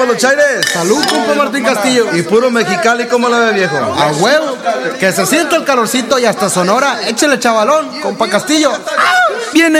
los chaires. Salud, compa Martín Castillo. Y puro Mexicali, ¿cómo la ve, viejo? A huevo, que se sienta el calorcito y hasta Sonora. Échale chavalón, compa Castillo. Viene